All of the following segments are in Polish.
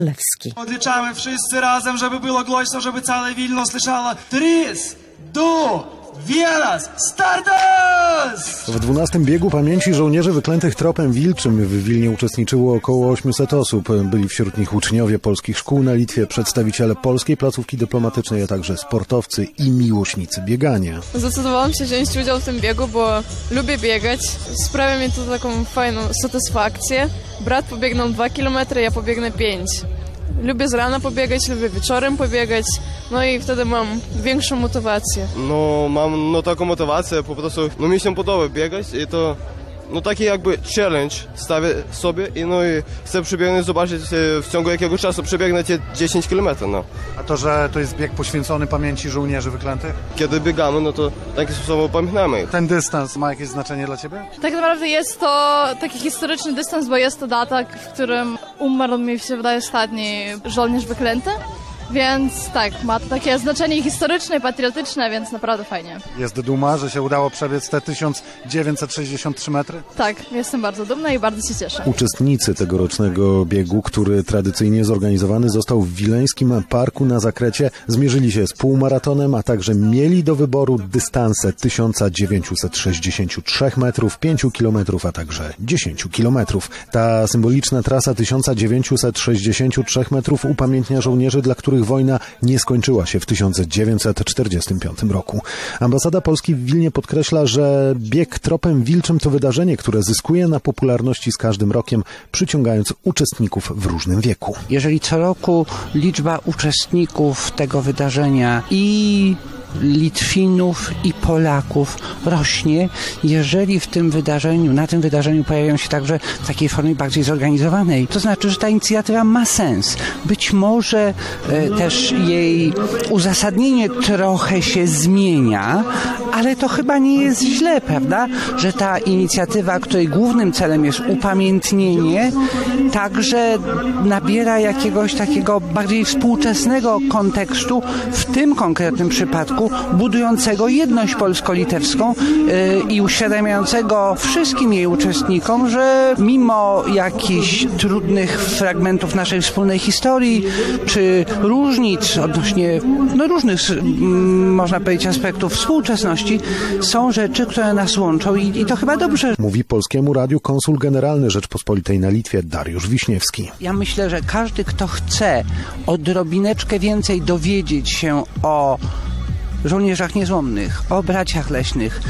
Lewski. Odliczamy wszyscy razem, żeby było głośno, żeby całe Wilno słyszało. 3, 2, 1, startus! W 12. biegu pamięci żołnierzy wyklętych tropem wilczym w Wilnie uczestniczyło około 800 osób. Byli wśród nich uczniowie polskich szkół na Litwie, przedstawiciele polskiej placówki dyplomatycznej, a także sportowcy i miłośnicy biegania. Zdecydowałam się wziąć udział w tym biegu, bo lubię biegać. Sprawia mi to taką fajną satysfakcję. Brat pobiegną 2 km, ja pobiegnę 5. Lubię z rana pobiegać, lubię wieczorem pobiegać, no i wtedy mam większą motywację. No mam taką motywację, po prostu mi się podoba biegać i to taki jakby challenge stawię sobie i chcę przebiegnąć, zobaczyć w ciągu jakiego czasu przebiegnę 10 km. A to, że to jest bieg poświęcony pamięci żołnierzy wyklętych? Kiedy biegamy, to taki sposób pamiętamy ich. Ten dystans ma jakieś znaczenie dla Ciebie? Tak naprawdę jest to taki historyczny dystans, bo jest to data, w którym umarł, mi się wydaje, ostatni żołnierz wyklęty. Więc tak, ma to takie znaczenie historyczne i patriotyczne, więc naprawdę fajnie. Jest duma, że się udało przebiec te 1963 metry? Tak, jestem bardzo dumna i bardzo się cieszę. Uczestnicy tegorocznego biegu, który tradycyjnie zorganizowany został w Wileńskim Parku na Zakrecie, zmierzyli się z półmaratonem, a także mieli do wyboru dystanse 1963 metrów, 5 kilometrów, a także 10 kilometrów. Ta symboliczna trasa 1963 metrów upamiętnia żołnierzy, dla których wojna nie skończyła się w 1945 roku. Ambasada Polski w Wilnie podkreśla, że bieg tropem wilczym to wydarzenie, które zyskuje na popularności z każdym rokiem, przyciągając uczestników w różnym wieku. Jeżeli co roku liczba uczestników tego wydarzenia i Litwinów i Polaków rośnie, jeżeli na tym wydarzeniu pojawią się także w takiej formie bardziej zorganizowanej. To znaczy, że ta inicjatywa ma sens. Być może też jej uzasadnienie trochę się zmienia, ale to chyba nie jest źle, prawda? Że ta inicjatywa, której głównym celem jest upamiętnienie, także nabiera jakiegoś takiego bardziej współczesnego kontekstu w tym konkretnym przypadku, budującego jedność polsko-litewską i uświadamiającego wszystkim jej uczestnikom, że mimo jakichś trudnych fragmentów naszej wspólnej historii, czy różnic odnośnie różnych, można powiedzieć, aspektów współczesności, są rzeczy, które nas łączą i to chyba dobrze. Mówi Polskiemu Radiu konsul generalny Rzeczpospolitej na Litwie Dariusz Wiśniewski. Ja myślę, że każdy, kto chce odrobineczkę więcej dowiedzieć się o żołnierzach niezłomnych, o braciach leśnych,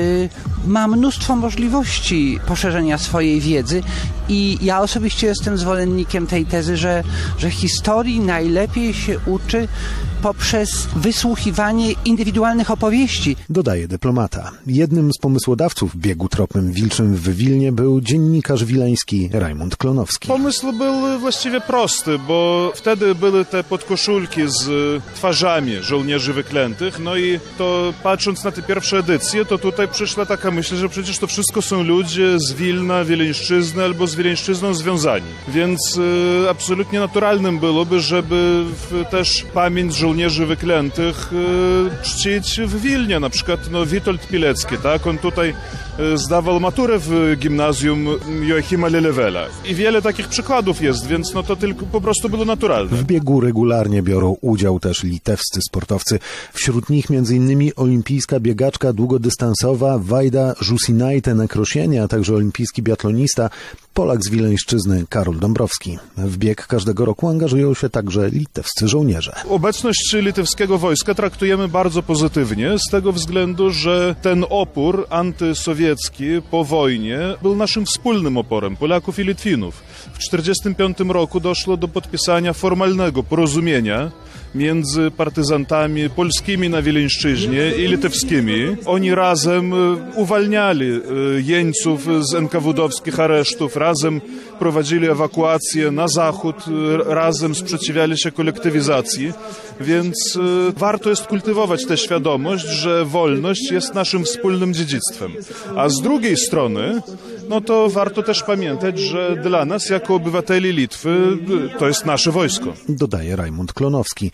ma mnóstwo możliwości poszerzenia swojej wiedzy i ja osobiście jestem zwolennikiem tej tezy, że historii najlepiej się uczy poprzez wysłuchiwanie indywidualnych opowieści. Dodaje dyplomata. Jednym z pomysłodawców biegu tropem wilczym w Wilnie był dziennikarz wileński Rajmund Klonowski. Pomysł był właściwie prosty, bo wtedy były te podkoszulki z twarzami żołnierzy wyklętych, i to patrząc na te pierwsze edycje, to tutaj przyszła taka myśl, że przecież to wszystko są ludzie z Wilna, Wileńszczyzny albo z Wileńszczyzną związani. Więc absolutnie naturalnym byłoby, żeby też pamięć żołnierzy wyklętych czcić w Wilnie. Na przykład Witold Pilecki, tak? On tutaj zdawał maturę w gimnazjum Joachima Lelewela. I wiele takich przykładów jest, więc to tylko po prostu było naturalne. W biegu regularnie biorą udział też litewscy sportowcy. Wśród nich m.in. olimpijska biegaczka długodystansowa Wajda Żusinaite-Nekrosienie, a także olimpijski biatlonista, Polak z Wileńszczyzny Karol Dąbrowski. W bieg każdego roku angażują się także litewscy żołnierze. Obecność litewskiego wojska traktujemy bardzo pozytywnie, z tego względu, że ten opór antysowiecki po wojnie był naszym wspólnym oporem Polaków i Litwinów. W 1945 roku doszło do podpisania formalnego porozumienia między partyzantami polskimi na Wileńszczyźnie i litewskimi. Oni razem uwalniali jeńców z NKWD-owskich aresztów, razem prowadzili ewakuację na zachód, razem sprzeciwiali się kolektywizacji, więc warto jest kultywować tę świadomość, że wolność jest naszym wspólnym dziedzictwem. A z drugiej strony, to warto też pamiętać, że dla nas, jako obywateli Litwy, to jest nasze wojsko. Dodaje Rajmund Klonowski.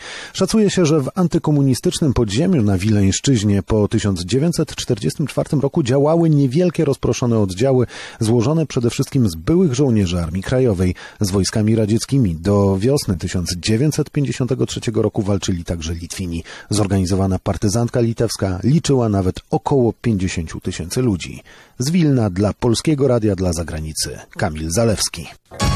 Szacuje się, że w antykomunistycznym podziemiu na Wileńszczyźnie po 1944 roku działały niewielkie rozproszone oddziały złożone przede wszystkim z byłych żołnierzy Armii Krajowej z wojskami radzieckimi. Do wiosny 1953 roku walczyli także Litwini. Zorganizowana partyzantka litewska liczyła nawet około 50 000 ludzi. Z Wilna dla Polskiego Radia dla Zagranicy Kamil Zalewski.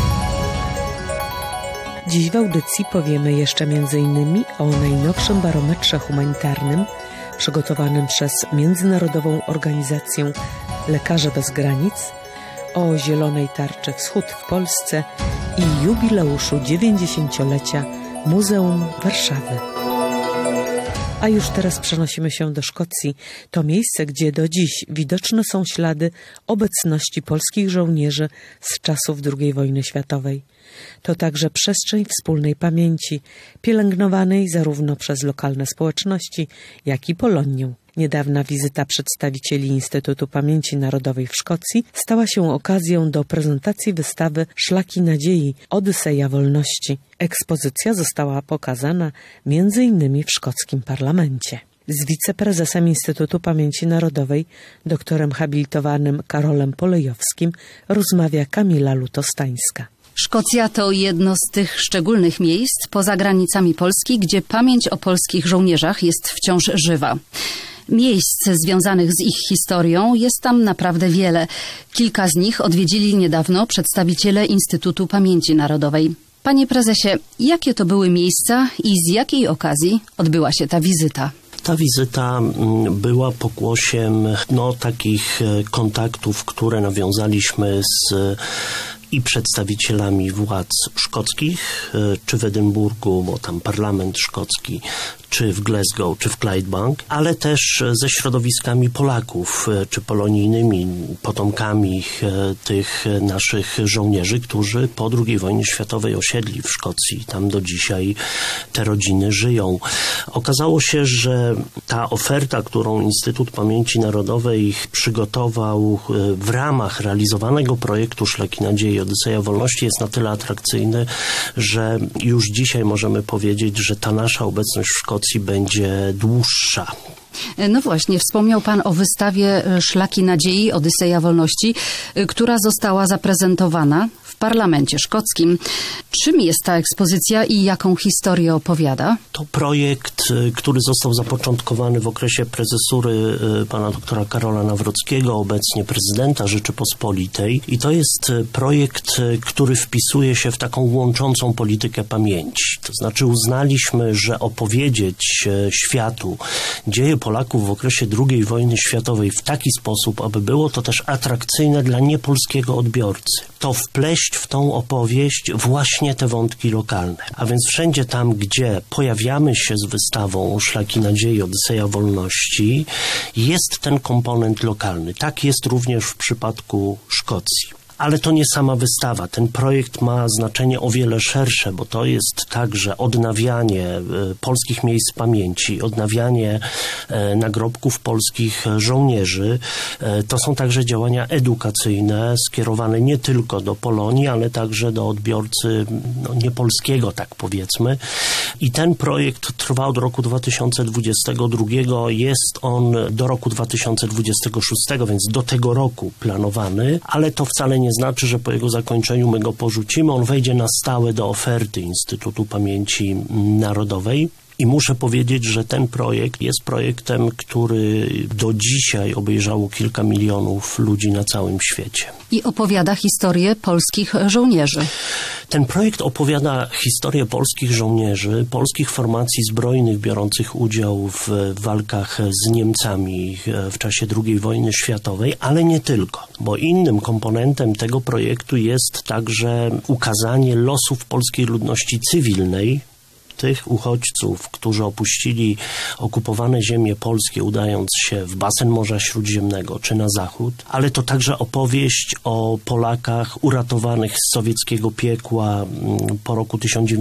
Dziś w audycji powiemy jeszcze m.in. o najnowszym barometrze humanitarnym przygotowanym przez Międzynarodową Organizację Lekarze Bez Granic, o Zielonej Tarczy Wschód w Polsce i jubileuszu 90-lecia Muzeum Warszawy. A już teraz przenosimy się do Szkocji. To miejsce, gdzie do dziś widoczne są ślady obecności polskich żołnierzy z czasów II wojny światowej. To także przestrzeń wspólnej pamięci, pielęgnowanej zarówno przez lokalne społeczności, jak i Polonię. Niedawna wizyta przedstawicieli Instytutu Pamięci Narodowej w Szkocji stała się okazją do prezentacji wystawy Szlaki Nadziei – Odyseja Wolności. Ekspozycja została pokazana m.in. w szkockim parlamencie. Z wiceprezesem Instytutu Pamięci Narodowej, doktorem habilitowanym Karolem Polejowskim, rozmawia Kamila Lutostańska. Szkocja to jedno z tych szczególnych miejsc poza granicami Polski, gdzie pamięć o polskich żołnierzach jest wciąż żywa. Miejsc związanych z ich historią jest tam naprawdę wiele. Kilka z nich odwiedzili niedawno przedstawiciele Instytutu Pamięci Narodowej. Panie prezesie, jakie to były miejsca i z jakiej okazji odbyła się ta wizyta? Ta wizyta była pokłosiem takich kontaktów, które nawiązaliśmy z i przedstawicielami władz szkockich, czy w Edynburgu, bo tam parlament szkocki, czy w Glasgow, czy w Clydebank, ale też ze środowiskami Polaków, czy polonijnymi potomkami tych naszych żołnierzy, którzy po II wojnie światowej osiedli w Szkocji. Tam do dzisiaj te rodziny żyją. Okazało się, że ta oferta, którą Instytut Pamięci Narodowej przygotował w ramach realizowanego projektu Szlaki Nadziei Odyseja Wolności jest na tyle atrakcyjny, że już dzisiaj możemy powiedzieć, że ta nasza obecność w Szkocji będzie dłuższa. No właśnie, wspomniał Pan o wystawie Szlaki Nadziei Odyseja Wolności, która została zaprezentowana w parlamencie szkockim. Czym jest ta ekspozycja i jaką historię opowiada? To projekt, który został zapoczątkowany w okresie prezesury pana doktora Karola Nawrockiego, obecnie prezydenta Rzeczypospolitej. I to jest projekt, który wpisuje się w taką łączącą politykę pamięci. To znaczy uznaliśmy, że opowiedzieć światu dzieje Polaków w okresie II wojny światowej w taki sposób, aby było to też atrakcyjne dla niepolskiego odbiorcy. To wpleść w tą opowieść właśnie te wątki lokalne. A więc wszędzie tam, gdzie pojawiamy się z wystawą Szlaki Nadziei Odyseja Wolności, jest ten komponent lokalny. Tak jest również w przypadku Szkocji. Ale to nie sama wystawa. Ten projekt ma znaczenie o wiele szersze, bo to jest także odnawianie polskich miejsc pamięci, odnawianie nagrobków polskich żołnierzy. To są także działania edukacyjne skierowane nie tylko do Polonii, ale także do odbiorcy niepolskiego, tak powiedzmy. I ten projekt trwa od roku 2022. Jest on do roku 2026, więc do tego roku planowany, ale to wcale nie znaczy, że po jego zakończeniu my go porzucimy. On wejdzie na stałe do oferty Instytutu Pamięci Narodowej. I muszę powiedzieć, że ten projekt jest projektem, który do dzisiaj obejrzało kilka milionów ludzi na całym świecie. I opowiada historię polskich żołnierzy. Ten projekt opowiada historię polskich żołnierzy, polskich formacji zbrojnych biorących udział w walkach z Niemcami w czasie II wojny światowej, ale nie tylko, bo innym komponentem tego projektu jest także ukazanie losów polskiej ludności cywilnej, tych uchodźców, którzy opuścili okupowane ziemie polskie, udając się w basen Morza Śródziemnego czy na zachód, ale to także opowieść o Polakach uratowanych z sowieckiego piekła po roku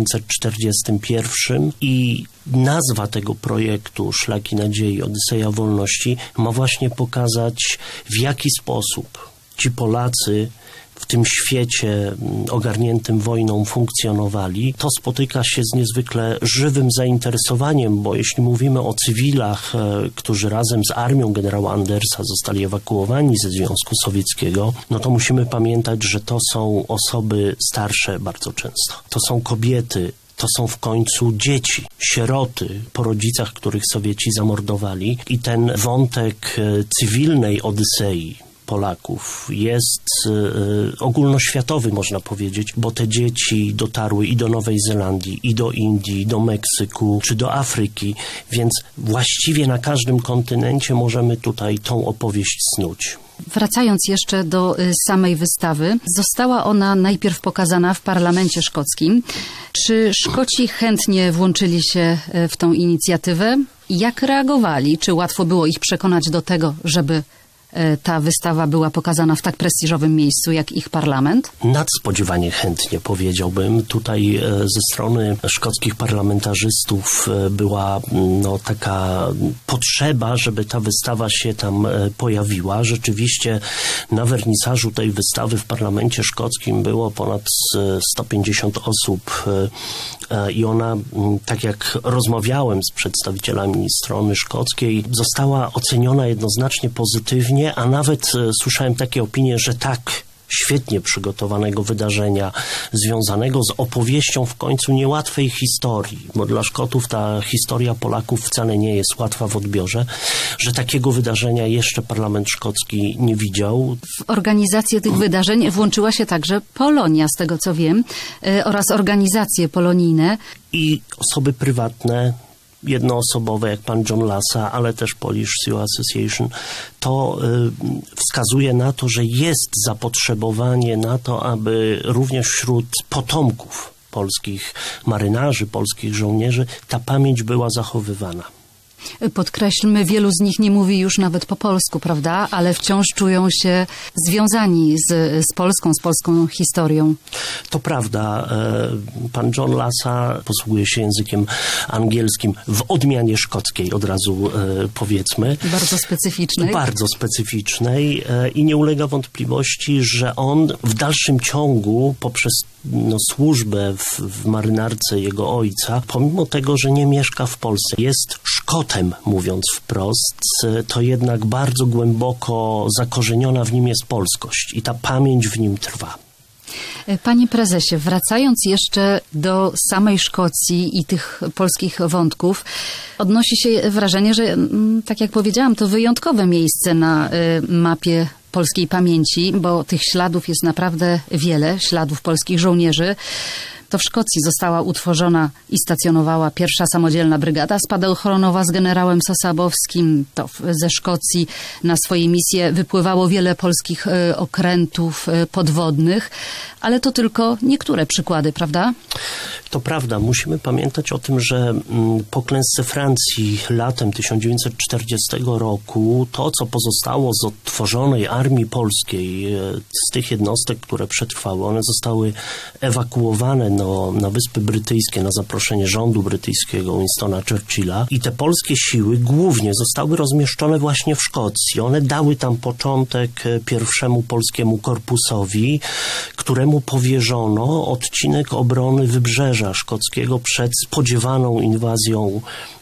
1941 i nazwa tego projektu Szlaki Nadziei Odyseja Wolności ma właśnie pokazać, w jaki sposób ci Polacy w tym świecie ogarniętym wojną funkcjonowali, to spotyka się z niezwykle żywym zainteresowaniem, bo jeśli mówimy o cywilach, którzy razem z armią generała Andersa zostali ewakuowani ze Związku Sowieckiego, no to musimy pamiętać, że to są osoby starsze bardzo często. To są kobiety, to są w końcu dzieci, sieroty po rodzicach, których Sowieci zamordowali, i ten wątek cywilnej odysei Polaków jest ogólnoświatowy, można powiedzieć, bo te dzieci dotarły i do Nowej Zelandii, i do Indii, i do Meksyku, czy do Afryki, więc właściwie na każdym kontynencie możemy tutaj tą opowieść snuć. Wracając jeszcze do samej wystawy, została ona najpierw pokazana w parlamencie szkockim. Czy Szkoci chętnie włączyli się w tą inicjatywę? Jak reagowali? Czy łatwo było ich przekonać do tego, żeby ta wystawa była pokazana w tak prestiżowym miejscu jak ich parlament? Nadspodziewanie chętnie, powiedziałbym. Tutaj ze strony szkockich parlamentarzystów była taka potrzeba, żeby ta wystawa się tam pojawiła. Rzeczywiście na wernisażu tej wystawy w parlamencie szkockim było ponad 150 osób i ona, tak jak rozmawiałem z przedstawicielami strony szkockiej, została oceniona jednoznacznie pozytywnie, a nawet słyszałem takie opinie, że tak świetnie przygotowanego wydarzenia związanego z opowieścią w końcu niełatwej historii, bo dla Szkotów ta historia Polaków wcale nie jest łatwa w odbiorze, że takiego wydarzenia jeszcze parlament szkocki nie widział. W organizację tych wydarzeń włączyła się także Polonia, z tego co wiem, oraz organizacje polonijne. I osoby prywatne, jednoosobowe, jak pan John Lassa, ale też Polish Sea Association, to wskazuje na to, że jest zapotrzebowanie na to, aby również wśród potomków polskich marynarzy, polskich żołnierzy ta pamięć była zachowywana. Podkreślmy, wielu z nich nie mówi już nawet po polsku, prawda? Ale wciąż czują się związani z polską historią. To prawda. Pan John Lassa posługuje się językiem angielskim w odmianie szkockiej, od razu powiedzmy. Bardzo specyficznej. Bardzo specyficznej i nie ulega wątpliwości, że on w dalszym ciągu poprzez służbę w marynarce jego ojca, pomimo tego, że nie mieszka w Polsce, jest Szkotem, mówiąc wprost, to jednak bardzo głęboko zakorzeniona w nim jest polskość i ta pamięć w nim trwa. Panie prezesie, wracając jeszcze do samej Szkocji i tych polskich wątków, odnosi się wrażenie, że tak jak powiedziałam, to wyjątkowe miejsce na mapie polskiej pamięci, bo tych śladów jest naprawdę wiele, śladów polskich żołnierzy. To w Szkocji została utworzona i stacjonowała pierwsza samodzielna brygada spadochronowa z generałem Sosabowskim. To ze Szkocji na swoje misje wypływało wiele polskich okrętów podwodnych, ale to tylko niektóre przykłady, prawda? To prawda. Musimy pamiętać o tym, że po klęsce Francji latem 1940 roku to, co pozostało z odtworzonej armii polskiej, z tych jednostek, które przetrwały, one zostały ewakuowane na Wyspy Brytyjskie na zaproszenie rządu brytyjskiego Winstona Churchilla i te polskie siły głównie zostały rozmieszczone właśnie w Szkocji. One dały tam początek pierwszemu polskiemu korpusowi, któremu powierzono odcinek obrony wybrzeża szkockiego przed spodziewaną inwazją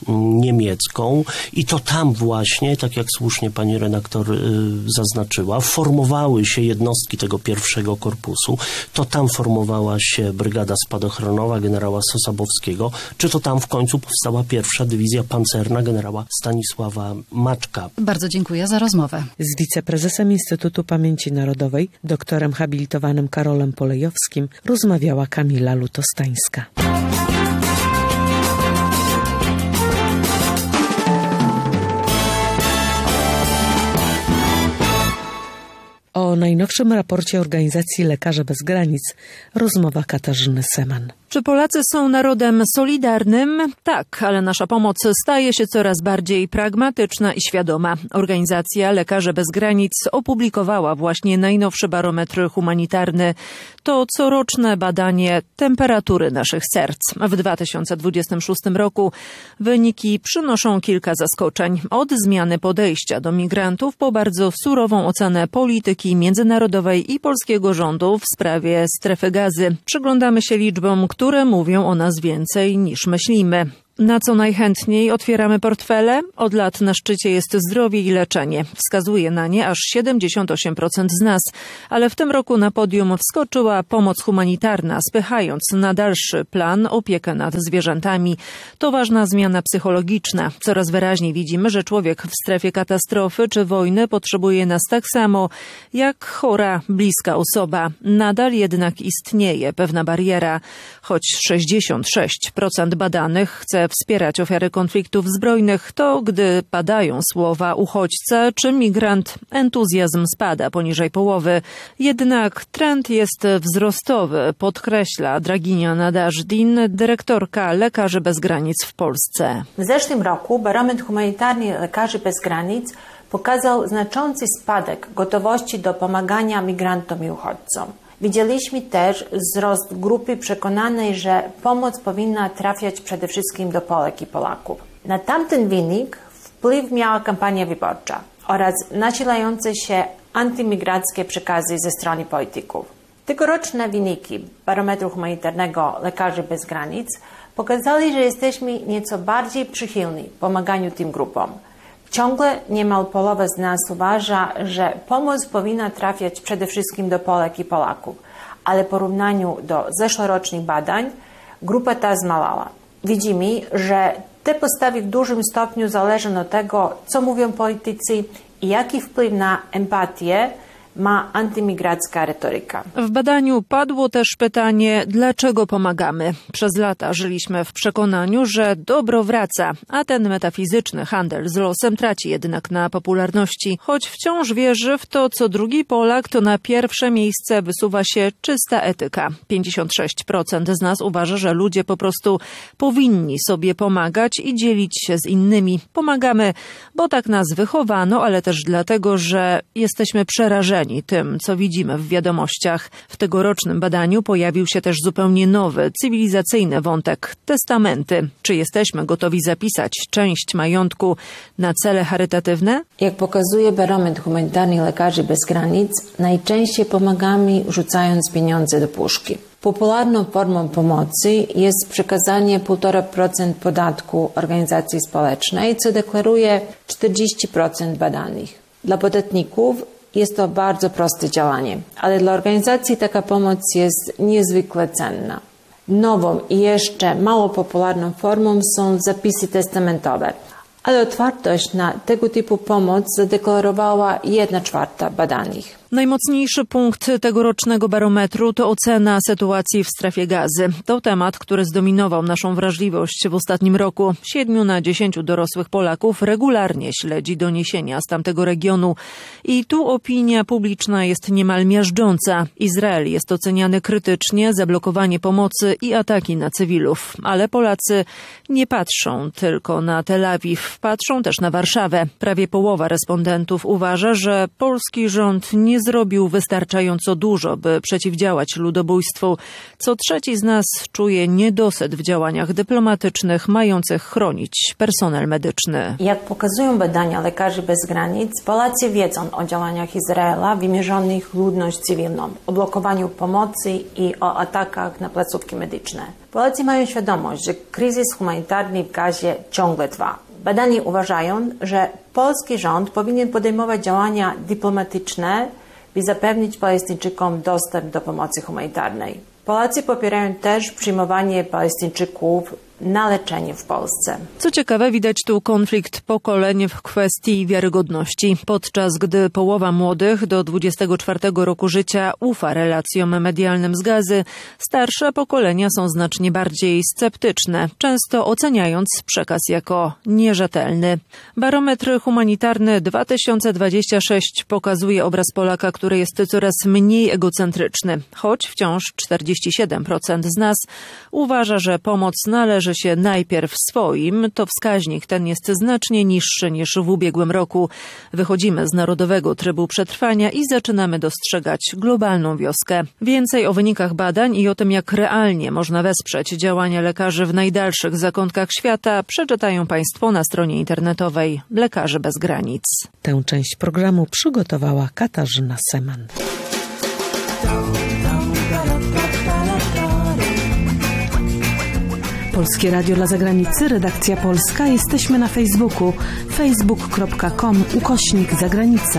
niemiecką i to tam właśnie, tak jak słusznie pani redaktor zaznaczyła, formowały się jednostki tego pierwszego korpusu. To tam formowała się brygada spadochronowa generała Sosabowskiego, czy to tam w końcu powstała pierwsza dywizja pancerna generała Stanisława Maczka. Bardzo dziękuję za rozmowę. Z wiceprezesem Instytutu Pamięci Narodowej, doktorem habilitowanym Karolem Polejowskim, rozmawiała Kamila Lutostańska. O najnowszym raporcie Organizacji Lekarze Bez Granic rozmowa Katarzyny Seman. Czy Polacy są narodem solidarnym? Tak, ale nasza pomoc staje się coraz bardziej pragmatyczna i świadoma. Organizacja Lekarze Bez Granic opublikowała właśnie najnowszy barometr humanitarny. To coroczne badanie temperatury naszych serc. W 2026 roku wyniki przynoszą kilka zaskoczeń. Od zmiany podejścia do migrantów po bardzo surową ocenę polityki polityki międzynarodowej i polskiego rządu w sprawie strefy Gazy. Przyglądamy się liczbom, które mówią o nas więcej niż myślimy. Na co najchętniej otwieramy portfele? Od lat na szczycie jest zdrowie i leczenie. Wskazuje na nie aż 78% z nas. Ale w tym roku na podium wskoczyła pomoc humanitarna, spychając na dalszy plan opiekę nad zwierzętami. To ważna zmiana psychologiczna. Coraz wyraźniej widzimy, że człowiek w strefie katastrofy czy wojny potrzebuje nas tak samo, jak chora, bliska osoba. Nadal jednak istnieje pewna bariera. Choć 66% badanych chce wspierać ofiary konfliktów zbrojnych, to gdy padają słowa uchodźca czy migrant, entuzjazm spada poniżej połowy. Jednak trend jest wzrostowy, podkreśla Draginia Nadażdin, dyrektorka Lekarzy Bez Granic w Polsce. W zeszłym roku barometr humanitarny Lekarzy Bez Granic pokazał znaczący spadek gotowości do pomagania migrantom i uchodźcom. Widzieliśmy też wzrost grupy przekonanej, że pomoc powinna trafiać przede wszystkim do Polek i Polaków. Na tamten wynik wpływ miała kampania wyborcza oraz nasilające się antymigrackie przekazy ze strony polityków. Tegoroczne wyniki barometru humanitarnego Lekarzy Bez Granic pokazały, że jesteśmy nieco bardziej przychylni pomaganiu tym grupom. Ciągle niemal połowa z nas uważa, że pomoc powinna trafiać przede wszystkim do Polek i Polaków, ale w porównaniu do zeszłorocznych badań grupa ta zmalała. Widzimy, że te postawy w dużym stopniu zależą od tego, co mówią politycy i jaki wpływ na empatię ma antymigracka retoryka. W badaniu padło też pytanie, dlaczego pomagamy. Przez lata żyliśmy w przekonaniu, że dobro wraca, a ten metafizyczny handel z losem traci jednak na popularności. Choć wciąż wierzy w to, co drugi Polak, to na pierwsze miejsce wysuwa się czysta etyka. 56% z nas uważa, że ludzie po prostu powinni sobie pomagać i dzielić się z innymi. Pomagamy, bo tak nas wychowano, ale też dlatego, że jesteśmy przerażeni tym, co widzimy w wiadomościach. W tegorocznym badaniu pojawił się też zupełnie nowy, cywilizacyjny wątek – testamenty. Czy jesteśmy gotowi zapisać część majątku na cele charytatywne? Jak pokazuje barometr humanitarny Lekarzy Bez Granic, najczęściej pomagamy rzucając pieniądze do puszki. Popularną formą pomocy jest przekazanie 1,5% podatku organizacji społecznej, co deklaruje 40% badanych. Dla podatników jest to bardzo proste działanie, ale dla organizacji taka pomoc jest niezwykle cenna. Nową i jeszcze mało popularną formą są zapisy testamentowe, ale otwartość na tego typu pomoc zadeklarowała 1/4 badanych. Najmocniejszy punkt tegorocznego barometru to ocena sytuacji w strefie Gazy. To temat, który zdominował naszą wrażliwość w ostatnim roku. 7 na 10 dorosłych Polaków regularnie śledzi doniesienia z tamtego regionu. I tu opinia publiczna jest niemal miażdżąca. Izrael jest oceniany krytycznie, zablokowanie pomocy i ataki na cywilów. Ale Polacy nie patrzą tylko na Tel Awiw, patrzą też na Warszawę. Prawie połowa respondentów uważa, że polski rząd nie zrobił wystarczająco dużo, by przeciwdziałać ludobójstwu. Co trzeci z nas czuje niedosyt w działaniach dyplomatycznych mających chronić personel medyczny. Jak pokazują badania Lekarzy Bez Granic, Polacy wiedzą o działaniach Izraela wymierzonych w ludność cywilną, o blokowaniu pomocy i o atakach na placówki medyczne. Polacy mają świadomość, że kryzys humanitarny w Gazie ciągle trwa. Badani uważają, że polski rząd powinien podejmować działania dyplomatyczne, by zapewnić Palestyńczykom dostęp do pomocy humanitarnej. Polacy popierają też przyjmowanie Palestyńczyków na leczenie w Polsce. Co ciekawe, widać tu konflikt pokoleń w kwestii wiarygodności. Podczas gdy połowa młodych do 24 roku życia ufa relacjom medialnym z Gazy, starsze pokolenia są znacznie bardziej sceptyczne, często oceniając przekaz jako nierzetelny. Barometr humanitarny 2026 pokazuje obraz Polaka, który jest coraz mniej egocentryczny, choć wciąż 47% z nas uważa, że pomoc należy pokaże się najpierw swoim, to wskaźnik ten jest znacznie niższy niż w ubiegłym roku. Wychodzimy z narodowego trybu przetrwania i zaczynamy dostrzegać globalną wioskę. Więcej o wynikach badań i o tym, jak realnie można wesprzeć działania lekarzy w najdalszych zakątkach świata, przeczytają Państwo na stronie internetowej Lekarzy Bez Granic. Tę część programu przygotowała Katarzyna Seman. Polskie Radio dla Zagranicy, redakcja polska. Jesteśmy na Facebooku. facebook.com/zagranica.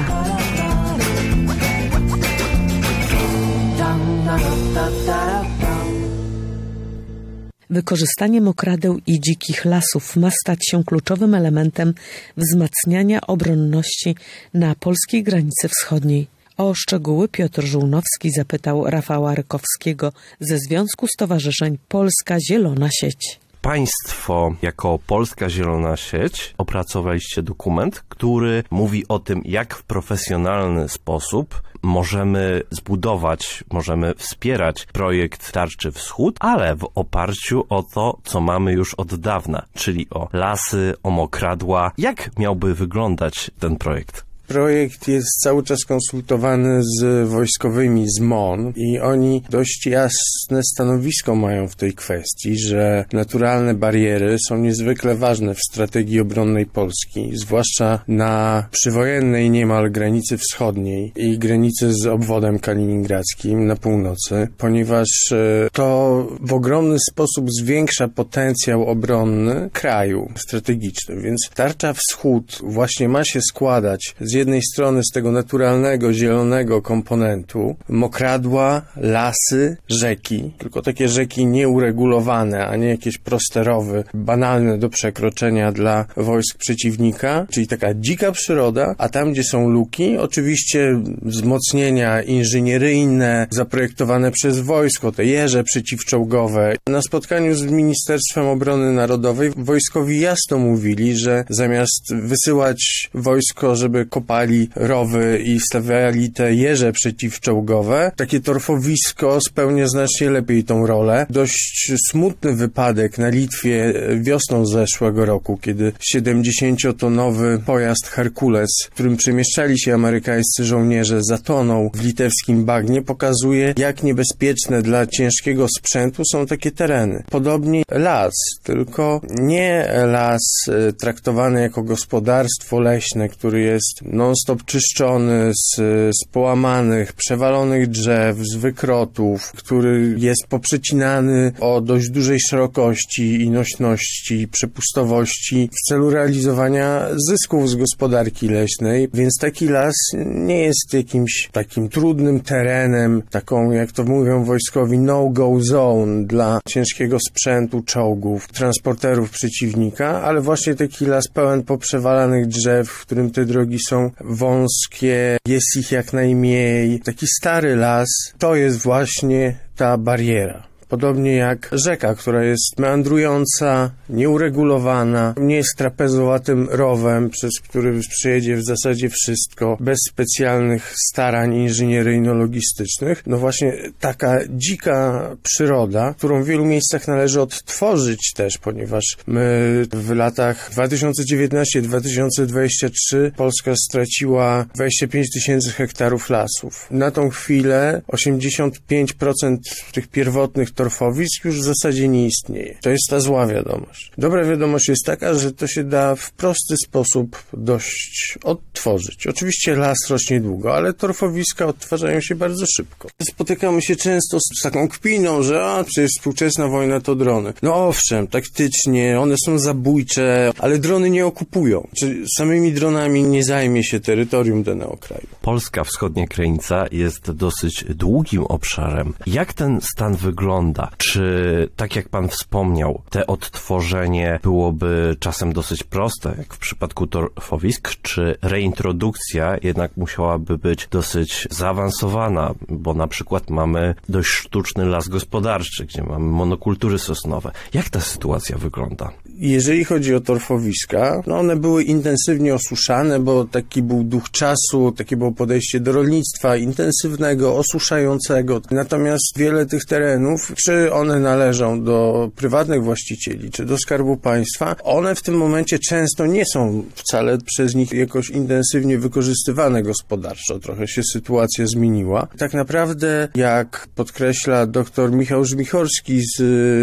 Wykorzystanie mokradeł i dzikich lasów ma stać się kluczowym elementem wzmacniania obronności na polskiej granicy wschodniej. O szczegóły Piotr Żółnowski zapytał Rafała Rykowskiego ze Związku Stowarzyszeń Polska Zielona Sieć. Państwo jako Polska Zielona Sieć opracowaliście dokument, który mówi o tym, jak w profesjonalny sposób możemy zbudować, możemy wspierać projekt Tarczy Wschód, ale w oparciu o to, co mamy już od dawna, czyli o lasy, o mokradła. Jak miałby wyglądać ten projekt? Projekt jest cały czas konsultowany z wojskowymi z MON i oni dość jasne stanowisko mają w tej kwestii, że naturalne bariery są niezwykle ważne w strategii obronnej Polski, zwłaszcza na przywojennej niemal granicy wschodniej i granicy z obwodem kaliningradzkim na północy, ponieważ to w ogromny sposób zwiększa potencjał obronny kraju strategiczny, więc Tarcza Wschód właśnie ma się składać z jednej strony z tego naturalnego, zielonego komponentu, mokradła, lasy, rzeki, tylko takie rzeki nieuregulowane, a nie jakieś proste rowy, banalne do przekroczenia dla wojsk przeciwnika, czyli taka dzika przyroda, a tam, gdzie są luki, oczywiście wzmocnienia inżynieryjne, zaprojektowane przez wojsko, te jeże przeciwczołgowe. Na spotkaniu z Ministerstwem Obrony Narodowej wojskowi jasno mówili, że zamiast wysyłać wojsko, żeby kopali rowy i stawiali te jeże przeciwczołgowe, takie torfowisko spełnia znacznie lepiej tą rolę. Dość smutny wypadek na Litwie wiosną zeszłego roku, kiedy 70-tonowy pojazd Herkules, którym przemieszczali się amerykańscy żołnierze, zatonął w litewskim bagnie, pokazuje, jak niebezpieczne dla ciężkiego sprzętu są takie tereny. Podobnie las, tylko nie las traktowany jako gospodarstwo leśne, który jest non-stop czyszczony z połamanych, przewalonych drzew, z wykrotów, który jest poprzecinany o dość dużej szerokości i nośności, przepustowości w celu realizowania zysków z gospodarki leśnej, więc taki las nie jest jakimś takim trudnym terenem, taką, jak to mówią wojskowi, no-go zone dla ciężkiego sprzętu, czołgów, transporterów przeciwnika, ale właśnie taki las pełen poprzewalanych drzew, w którym te drogi są wąskie, jest ich jak najmniej. Taki stary las to jest właśnie ta bariera. Podobnie jak rzeka, która jest meandrująca, nieuregulowana, nie jest trapezowatym rowem, przez który przejedzie w zasadzie wszystko, bez specjalnych starań inżynieryjno-logistycznych. No właśnie taka dzika przyroda, którą w wielu miejscach należy odtworzyć też, ponieważ my w latach 2019-2023 Polska straciła 25 000 hektarów lasów. Na tą chwilę 85% tych pierwotnych torfowisk już w zasadzie nie istnieje. To jest ta zła wiadomość. Dobra wiadomość jest taka, że to się da w prosty sposób dość odtworzyć. Oczywiście las rośnie długo, ale torfowiska odtwarzają się bardzo szybko. Spotykamy się często z taką kpiną, że przecież współczesna wojna to drony. No owszem, taktycznie, one są zabójcze, ale drony nie okupują. Czy samymi dronami nie zajmie się terytorium danego kraju. Polska wschodnia granica jest dosyć długim obszarem. Jak ten stan wygląda? Czy, tak jak pan wspomniał, te odtworzenie byłoby czasem dosyć proste, jak w przypadku torfowisk, czy reintrodukcja jednak musiałaby być dosyć zaawansowana, bo na przykład mamy dość sztuczny las gospodarczy, gdzie mamy monokultury sosnowe. Jak ta sytuacja wygląda? Jeżeli chodzi o torfowiska, one były intensywnie osuszane, bo taki był duch czasu, takie było podejście do rolnictwa intensywnego, osuszającego. Natomiast wiele tych terenów, czy one należą do prywatnych właścicieli, czy do Skarbu Państwa, one w tym momencie często nie są wcale przez nich jakoś intensywnie wykorzystywane gospodarczo. Trochę się sytuacja zmieniła. Tak naprawdę, jak podkreśla dr Michał Żmichorski z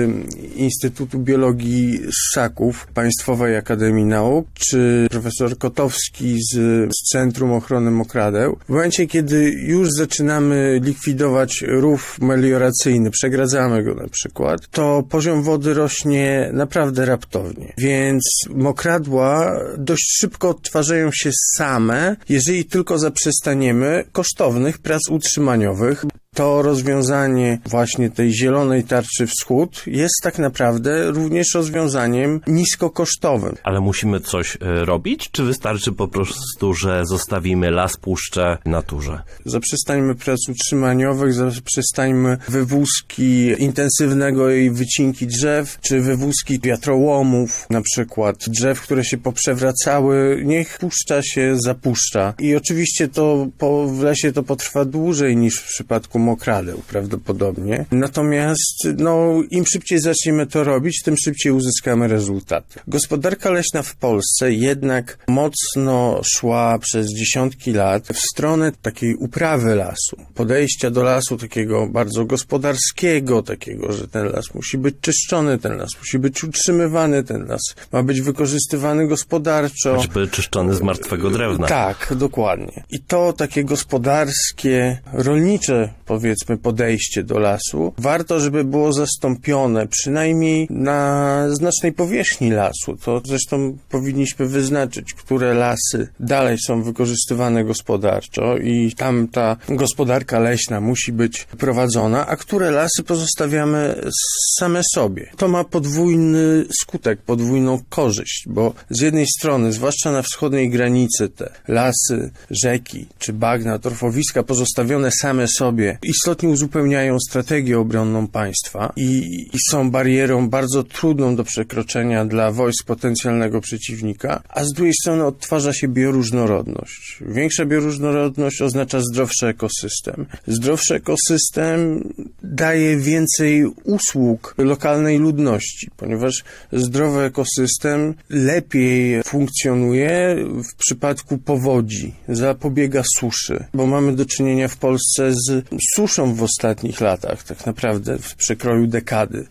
Instytutu Biologii Ssaków Państwowej Akademii Nauk, czy profesor Kotowski z Centrum Ochrony Mokradeł, w momencie, kiedy już zaczynamy likwidować rów melioracyjny, przegradzamy go na przykład, to poziom wody rośnie naprawdę raptownie. Więc mokradła dość szybko odtwarzają się same, jeżeli tylko zaprzestaniemy kosztownych prac utrzymaniowych. To rozwiązanie właśnie tej zielonej tarczy wschód jest tak naprawdę również rozwiązaniem niskokosztowym. Ale musimy coś robić, czy wystarczy po prostu, że zostawimy las, puszczę naturze? Zaprzestańmy prac utrzymaniowych, zaprzestańmy wywózki intensywnego i wycinki drzew, czy wywózki wiatrołomów, na przykład drzew, które się poprzewracały, niech puszcza się zapuszcza. I oczywiście to w lesie to potrwa dłużej niż w przypadku mokradeł prawdopodobnie. Natomiast im szybciej zaczniemy to robić, tym szybciej uzyskamy rezultaty. Gospodarka leśna w Polsce jednak mocno szła przez dziesiątki lat w stronę takiej uprawy lasu. Podejścia do lasu takiego bardzo gospodarskiego, takiego, że ten las musi być czyszczony, ten las musi być utrzymywany, ten las ma być wykorzystywany gospodarczo. Choćby czyszczony z martwego drewna. Tak, dokładnie. I to takie gospodarskie, rolnicze powiedzmy podejście do lasu, warto, żeby było zastąpione przynajmniej na znacznej powierzchni lasu. To zresztą powinniśmy wyznaczyć, które lasy dalej są wykorzystywane gospodarczo i tam ta gospodarka leśna musi być prowadzona, a które lasy pozostawiamy same sobie. To ma podwójny skutek, podwójną korzyść, bo z jednej strony, zwłaszcza na wschodniej granicy, te lasy, rzeki czy bagna, torfowiska pozostawione same sobie istotnie uzupełniają strategię obronną państwa i są barierą bardzo trudną do przekroczenia dla wojsk potencjalnego przeciwnika, a z drugiej strony odtwarza się bioróżnorodność. Większa bioróżnorodność oznacza zdrowszy ekosystem. Zdrowszy ekosystem daje więcej usług lokalnej ludności, ponieważ zdrowy ekosystem lepiej funkcjonuje w przypadku powodzi, zapobiega suszy, bo mamy do czynienia w Polsce z suszą w ostatnich latach, tak naprawdę w przekroju dekady.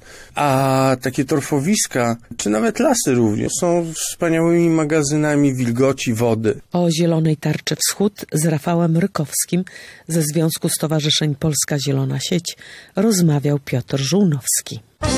A takie torfowiska, czy nawet lasy również, są wspaniałymi magazynami wilgoci, wody. O Zielonej Tarczy Wschód z Rafałem Rykowskim ze Związku Stowarzyszeń Polska Zielona Sieć rozmawiał Piotr Żółnowski.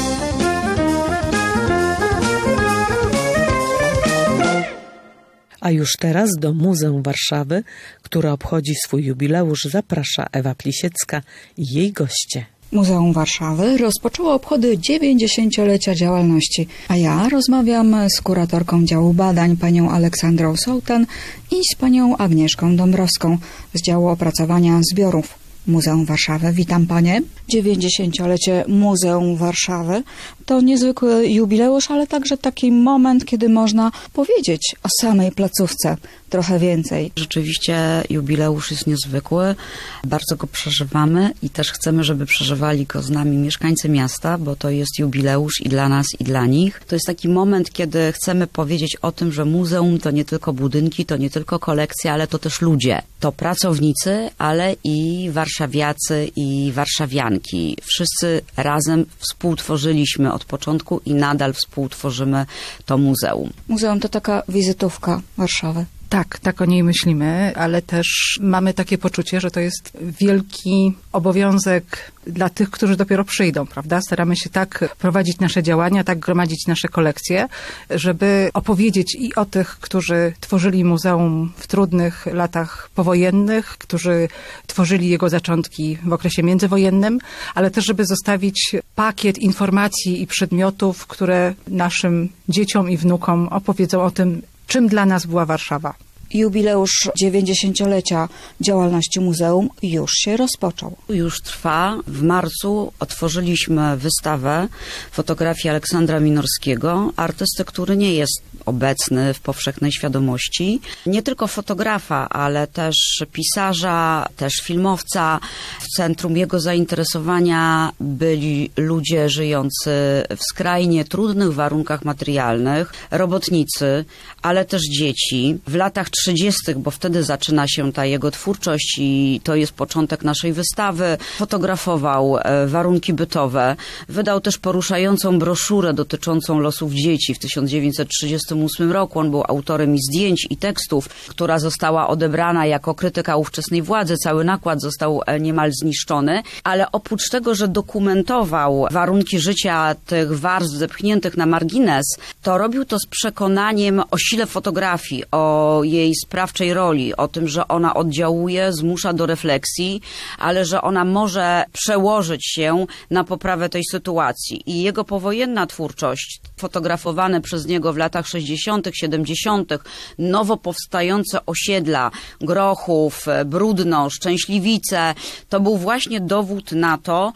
A już teraz do Muzeum Warszawy, które obchodzi swój jubileusz, zaprasza Ewa Plisiecka i jej goście. Muzeum Warszawy rozpoczęło obchody 90-lecia działalności, a ja rozmawiam z kuratorką działu badań, panią Aleksandrą Sołtan i z panią Agnieszką Dąbrowską z działu opracowania zbiorów Muzeum Warszawy. Witam panie. 90-lecie Muzeum Warszawy to niezwykły jubileusz, ale także taki moment, kiedy można powiedzieć o samej placówce trochę więcej. Rzeczywiście jubileusz jest niezwykły, bardzo go przeżywamy i też chcemy, żeby przeżywali go z nami mieszkańcy miasta, bo to jest jubileusz i dla nas, i dla nich. To jest taki moment, kiedy chcemy powiedzieć o tym, że muzeum to nie tylko budynki, to nie tylko kolekcje, ale to też ludzie. To pracownicy, ale i warszawiacy i warszawianki. Wszyscy razem współtworzyliśmy od początku i nadal współtworzymy to muzeum. Muzeum to taka wizytówka Warszawy. Tak o niej myślimy, ale też mamy takie poczucie, że to jest wielki obowiązek dla tych, którzy dopiero przyjdą, prawda? Staramy się tak prowadzić nasze działania, tak gromadzić nasze kolekcje, żeby opowiedzieć i o tych, którzy tworzyli muzeum w trudnych latach powojennych, którzy tworzyli jego zaczątki w okresie międzywojennym, ale też, żeby zostawić pakiet informacji i przedmiotów, które naszym dzieciom i wnukom opowiedzą o tym, czym dla nas była Warszawa. Jubileusz 90-lecia działalności muzeum już się rozpoczął. Już trwa. W marcu otworzyliśmy wystawę fotografii Aleksandra Minorskiego, artysty, który nie jest obecny w powszechnej świadomości. Nie tylko fotografa, ale też pisarza, też filmowca. W centrum jego zainteresowania byli ludzie żyjący w skrajnie trudnych warunkach materialnych, robotnicy, ale też dzieci. W latach 30., bo wtedy zaczyna się ta jego twórczość i to jest początek naszej wystawy, fotografował warunki bytowe. Wydał też poruszającą broszurę dotyczącą losów dzieci w 1938 roku. On był autorem i zdjęć, i tekstów, która została odebrana jako krytyka ówczesnej władzy. Cały nakład został niemal zniszczony, ale oprócz tego, że dokumentował warunki życia tych warstw zepchniętych na margines, to robił to z przekonaniem o sile fotografii, o jej sprawczej roli, o tym, że ona oddziałuje, zmusza do refleksji, ale że ona może przełożyć się na poprawę tej sytuacji. I jego powojenna twórczość, fotografowane przez niego w latach 60., 70., nowo powstające osiedla Grochów, Brudno, Szczęśliwice, to był właśnie dowód na to,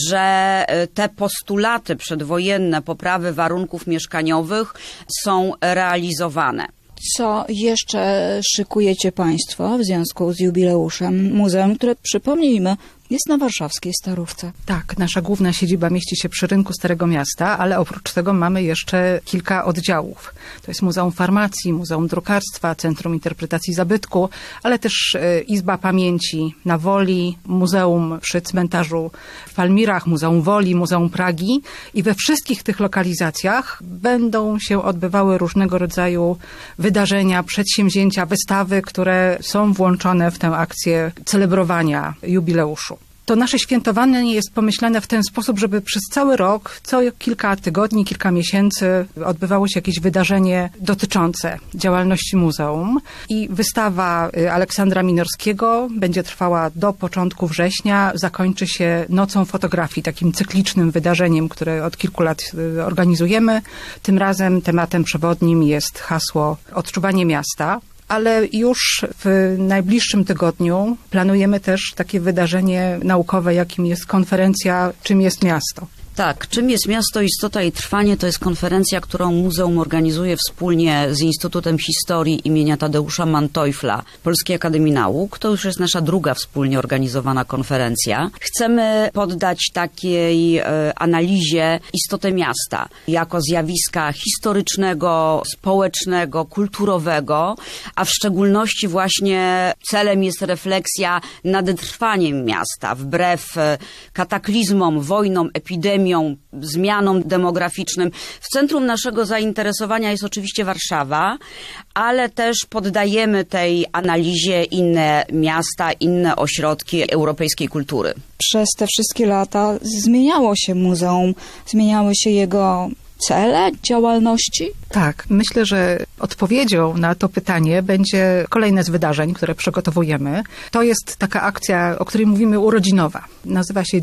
że te postulaty przedwojenne poprawy warunków mieszkaniowych są realizowane. Co jeszcze szykujecie Państwo w związku z jubileuszem muzeum, które, przypomnijmy, jest na warszawskiej Starówce? Tak, nasza główna siedziba mieści się przy rynku Starego Miasta, ale oprócz tego mamy jeszcze kilka oddziałów. To jest Muzeum Farmacji, Muzeum Drukarstwa, Centrum Interpretacji Zabytku, ale też Izba Pamięci na Woli, Muzeum przy cmentarzu w Palmirach, Muzeum Woli, Muzeum Pragi i we wszystkich tych lokalizacjach będą się odbywały różnego rodzaju wydarzenia, przedsięwzięcia, wystawy, które są włączone w tę akcję celebrowania jubileuszu. To nasze świętowanie jest pomyślane w ten sposób, żeby przez cały rok, co kilka tygodni, kilka miesięcy odbywało się jakieś wydarzenie dotyczące działalności muzeum. I wystawa Aleksandra Minorskiego będzie trwała do początku września. Zakończy się Nocą Fotografii, takim cyklicznym wydarzeniem, które od kilku lat organizujemy. Tym razem tematem przewodnim jest hasło Odczuwanie miasta. Ale już w najbliższym tygodniu planujemy też takie wydarzenie naukowe, jakim jest konferencja Czym jest miasto? Tak, Czym jest miasto, istota i trwanie to jest konferencja, którą muzeum organizuje wspólnie z Instytutem Historii imienia Tadeusza Manteuffla Polskiej Akademii Nauk. To już jest nasza druga wspólnie organizowana konferencja. Chcemy poddać takiej analizie istotę miasta jako zjawiska historycznego, społecznego, kulturowego, a w szczególności właśnie celem jest refleksja nad trwaniem miasta wbrew kataklizmom, wojnom, epidemiom, zmianom demograficznym. W centrum naszego zainteresowania jest oczywiście Warszawa, ale też poddajemy tej analizie inne miasta, inne ośrodki europejskiej kultury. Przez te wszystkie lata zmieniało się muzeum, zmieniały się jego cele działalności? Tak, myślę, że odpowiedzią na to pytanie będzie kolejne z wydarzeń, które przygotowujemy. To jest taka akcja, o której mówimy, urodzinowa. Nazywa się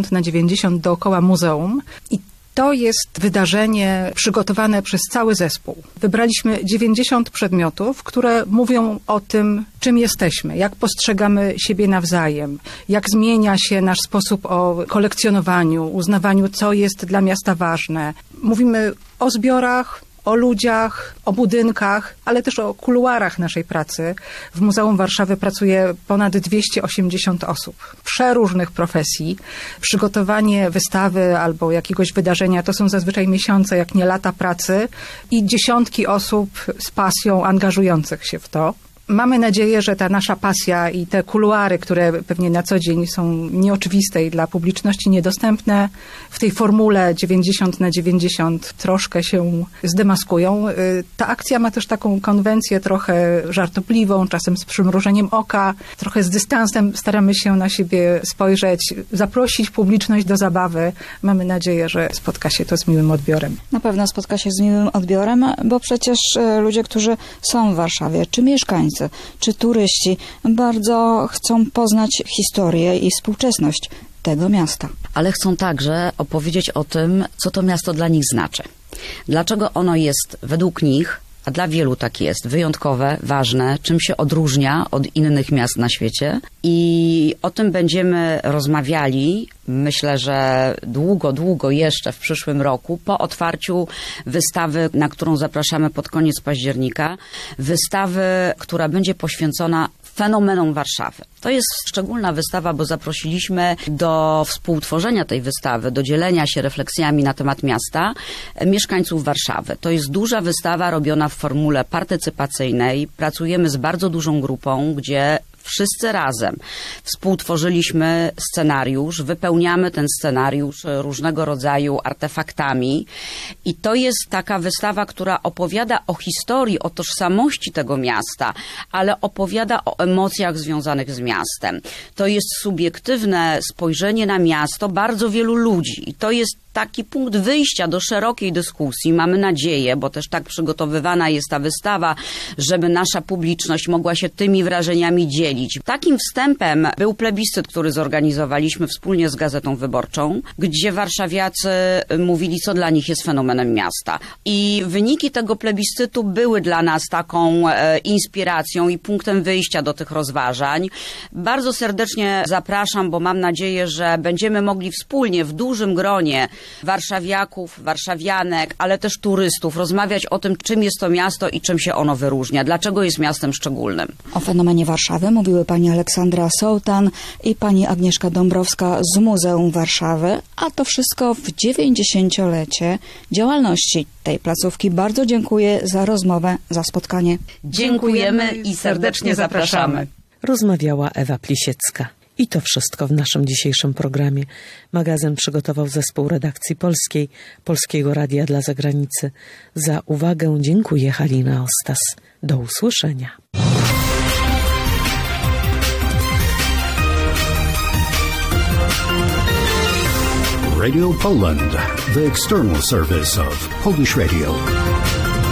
90x90 dookoła muzeum i to jest wydarzenie przygotowane przez cały zespół. Wybraliśmy 90 przedmiotów, które mówią o tym, czym jesteśmy, jak postrzegamy siebie nawzajem, jak zmienia się nasz sposób o kolekcjonowaniu, uznawaniu, co jest dla miasta ważne. Mówimy o zbiorach, o ludziach, o budynkach, ale też o kuluarach naszej pracy. W Muzeum Warszawy pracuje ponad 280 osób przeróżnych profesji. Przygotowanie wystawy albo jakiegoś wydarzenia to są zazwyczaj miesiące, jak nie lata pracy i dziesiątki osób z pasją angażujących się w to. Mamy nadzieję, że ta nasza pasja i te kuluary, które pewnie na co dzień są nieoczywiste i dla publiczności niedostępne, w tej formule 90x90 troszkę się zdemaskują. Ta akcja ma też taką konwencję trochę żartobliwą, czasem z przymrużeniem oka, trochę z dystansem. Staramy się na siebie spojrzeć, zaprosić publiczność do zabawy. Mamy nadzieję, że spotka się to z miłym odbiorem. Na pewno spotka się z miłym odbiorem, bo przecież ludzie, którzy są w Warszawie, czy mieszkańcy, czy turyści bardzo chcą poznać historię i współczesność tego miasta. Ale chcą także opowiedzieć o tym, co to miasto dla nich znaczy. Dlaczego ono jest według nich a dla wielu tak jest, wyjątkowe, ważne, czym się odróżnia od innych miast na świecie. I o tym będziemy rozmawiali, myślę, że długo jeszcze w przyszłym roku, po otwarciu wystawy, na którą zapraszamy pod koniec października. Wystawy, która będzie poświęcona fenomenom Warszawy. To jest szczególna wystawa, bo zaprosiliśmy do współtworzenia tej wystawy, do dzielenia się refleksjami na temat miasta mieszkańców Warszawy. To jest duża wystawa robiona w formule partycypacyjnej. Pracujemy z bardzo dużą grupą, gdzie wszyscy razem współtworzyliśmy scenariusz, wypełniamy ten scenariusz różnego rodzaju artefaktami i to jest taka wystawa, która opowiada o historii, o tożsamości tego miasta, ale opowiada o emocjach związanych z miastem. To jest subiektywne spojrzenie na miasto bardzo wielu ludzi i to jest taki punkt wyjścia do szerokiej dyskusji. Mamy nadzieję, bo też tak przygotowywana jest ta wystawa, żeby nasza publiczność mogła się tymi wrażeniami dzielić. Takim wstępem był plebiscyt, który zorganizowaliśmy wspólnie z Gazetą Wyborczą, gdzie warszawiacy mówili, co dla nich jest fenomenem miasta. I wyniki tego plebiscytu były dla nas taką inspiracją i punktem wyjścia do tych rozważań. Bardzo serdecznie zapraszam, bo mam nadzieję, że będziemy mogli wspólnie w dużym gronie warszawiaków, warszawianek, ale też turystów rozmawiać o tym, czym jest to miasto i czym się ono wyróżnia, dlaczego jest miastem szczególnym. O fenomenie Warszawy mówiły pani Aleksandra Sołtan i pani Agnieszka Dąbrowska z Muzeum Warszawy, a to wszystko w 90-lecie działalności tej placówki. Bardzo dziękuję za rozmowę, za spotkanie. Dziękujemy i serdecznie zapraszamy. Rozmawiała Ewa Plisiecka. I to wszystko w naszym dzisiejszym programie. Magazyn przygotował zespół redakcji polskiej, Polskiego Radia dla Zagranicy. Za uwagę dziękuję, Halina Ostas. Do usłyszenia. Radio Poland, the external service of Polish Radio.